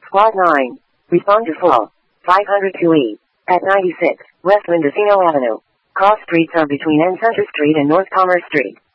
Squad 9. Respond to full. 502E. At 96, West Mendocino Avenue. Cross streets are between N Center Street and North Commerce Street.